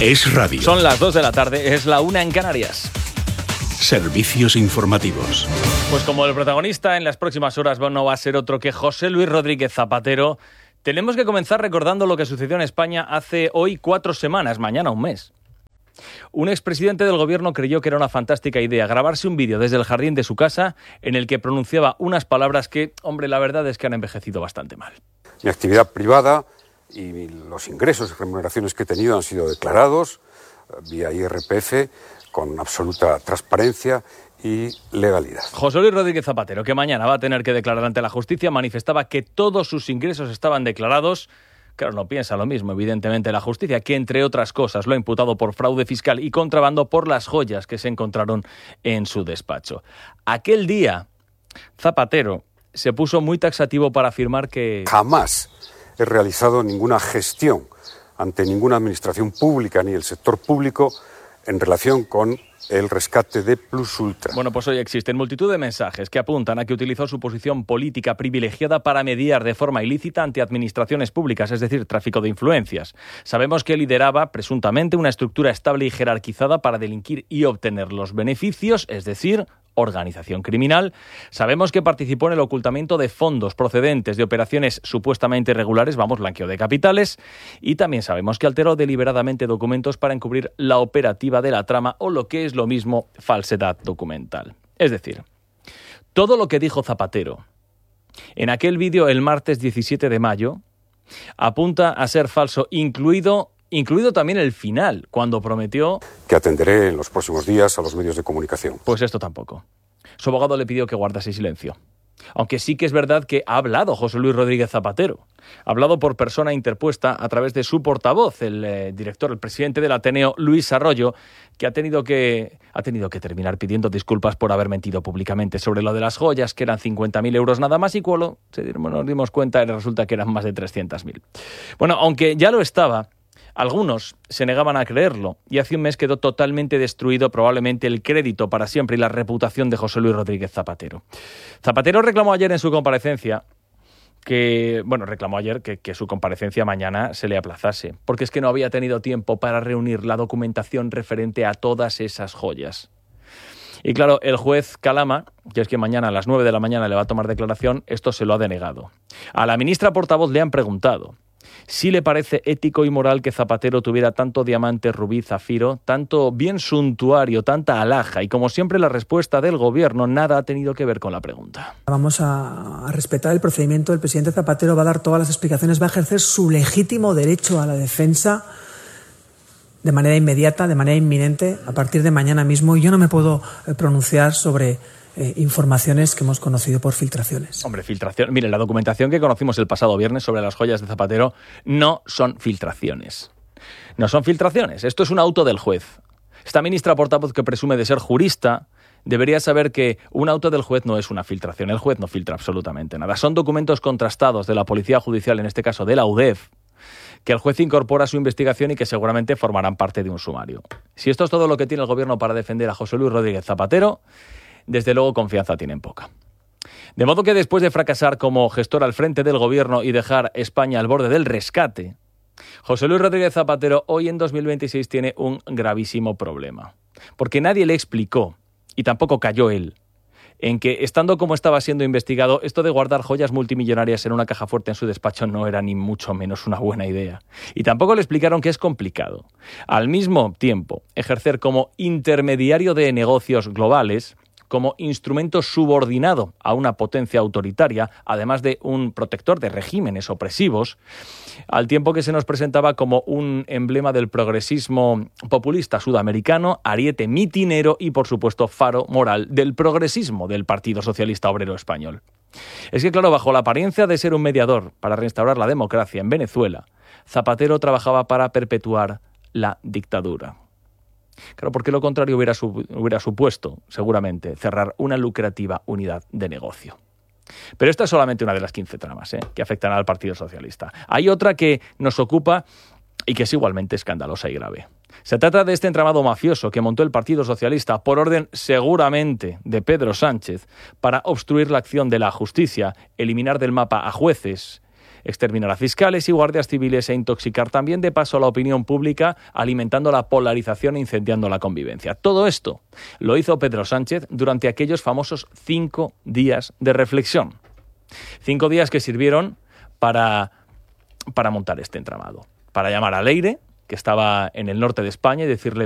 Es radio. Son las 2 de la tarde, es la 1 en Canarias. Servicios informativos. Pues como el protagonista en las próximas horas no va a ser otro que José Luis Rodríguez Zapatero, tenemos que comenzar recordando lo que sucedió en España hace hoy 4 semanas, mañana un mes. Un expresidente del gobierno creyó que era una fantástica idea grabarse un vídeo desde el jardín de su casa en el que pronunciaba unas palabras que, hombre, la verdad es que han envejecido bastante mal. Mi actividad privada y los ingresos y remuneraciones que he tenido han sido declarados vía IRPF con absoluta transparencia y legalidad. José Luis Rodríguez Zapatero, que mañana va a tener que declarar ante la justicia, manifestaba que todos sus ingresos estaban declarados. Claro, no piensa lo mismo, evidentemente, la justicia, que entre otras cosas lo ha imputado por fraude fiscal y contrabando por las joyas que se encontraron en su despacho. Aquel día, Zapatero se puso muy taxativo para afirmar que jamás he realizado ninguna gestión ante ninguna administración pública ni el sector público en relación con el rescate de Plus Ultra. Bueno, pues hoy existen multitud de mensajes que apuntan a que utilizó su posición política privilegiada para mediar de forma ilícita ante administraciones públicas, es decir, tráfico de influencias. Sabemos que lideraba, presuntamente, una estructura estable y jerarquizada para delinquir y obtener los beneficios, es decir, organización criminal. Sabemos que participó en el ocultamiento de fondos procedentes de operaciones supuestamente irregulares, blanqueo de capitales, y también sabemos que alteró deliberadamente documentos para encubrir la operativa de la trama o, lo que es lo mismo, falsedad documental. Es decir, todo lo que dijo Zapatero en aquel vídeo el martes 17 de mayo apunta a ser falso, incluido también el final, cuando prometió que atenderé en los próximos días a los medios de comunicación. Pues esto tampoco. Su abogado le pidió que guardase silencio. Aunque sí que es verdad que ha hablado José Luis Rodríguez Zapatero. Ha hablado por persona interpuesta a través de su portavoz, el presidente del Ateneo, Luis Arroyo, que ha tenido que terminar pidiendo disculpas por haber mentido públicamente sobre lo de las joyas, que eran 50.000 euros nada más, y cuando nos dimos cuenta resulta que eran más de 300.000. Bueno, aunque ya lo estaba, algunos se negaban a creerlo y hace un mes quedó totalmente destruido probablemente el crédito para siempre y la reputación de José Luis Rodríguez Zapatero. Zapatero reclamó ayer en su comparecencia que su comparecencia mañana se le aplazase, porque es que no había tenido tiempo para reunir la documentación referente a todas esas joyas. Y claro, el juez Calama, que es que mañana a las 9 de la mañana le va a tomar declaración, esto se lo ha denegado. A la ministra portavoz le han preguntado si le parece ético y moral que Zapatero tuviera tanto diamante, rubí, zafiro, tanto bien suntuario, tanta alhaja, y como siempre la respuesta del gobierno nada ha tenido que ver con la pregunta. Vamos a respetar el procedimiento. El presidente Zapatero va a dar todas las explicaciones, va a ejercer su legítimo derecho a la defensa de manera inmediata, de manera inminente, a partir de mañana mismo. Y yo no me puedo pronunciar sobre informaciones que hemos conocido por filtraciones. Hombre, filtración. Mire, la documentación que conocimos el pasado viernes sobre las joyas de Zapatero no son filtraciones. No son filtraciones. Esto es un auto del juez. Esta ministra portavoz, que presume de ser jurista, debería saber que un auto del juez no es una filtración. El juez no filtra absolutamente nada. Son documentos contrastados de la Policía Judicial, en este caso de la UDEF, que el juez incorpora a su investigación y que seguramente formarán parte de un sumario. Si esto es todo lo que tiene el gobierno para defender a José Luis Rodríguez Zapatero, desde luego confianza tienen poca. De modo que después de fracasar como gestor al frente del gobierno y dejar España al borde del rescate, José Luis Rodríguez Zapatero hoy en 2026 tiene un gravísimo problema. Porque nadie le explicó, y tampoco cayó él, en que, estando como estaba siendo investigado, esto de guardar joyas multimillonarias en una caja fuerte en su despacho no era ni mucho menos una buena idea. Y tampoco le explicaron que es complicado. Al mismo tiempo, ejercer como intermediario de negocios globales, como instrumento subordinado a una potencia autoritaria, además de un protector de regímenes opresivos, al tiempo que se nos presentaba como un emblema del progresismo populista sudamericano, ariete mitinero y, por supuesto, faro moral del progresismo del Partido Socialista Obrero Español. Es que, claro, bajo la apariencia de ser un mediador para restaurar la democracia en Venezuela, Zapatero trabajaba para perpetuar la dictadura. Claro, porque lo contrario hubiera supuesto, seguramente, cerrar una lucrativa unidad de negocio. Pero esta es solamente una de las 15 tramas que afectan al Partido Socialista. Hay otra que nos ocupa y que es igualmente escandalosa y grave. Se trata de este entramado mafioso que montó el Partido Socialista por orden, seguramente, de Pedro Sánchez, para obstruir la acción de la justicia, eliminar del mapa a jueces, exterminar a fiscales y guardias civiles e intoxicar también de paso a la opinión pública, alimentando la polarización e incendiando la convivencia. Todo esto lo hizo Pedro Sánchez durante aquellos famosos 5 días de reflexión. 5 días que sirvieron para montar este entramado, para llamar a Leire, que estaba en el norte de España, y decirle: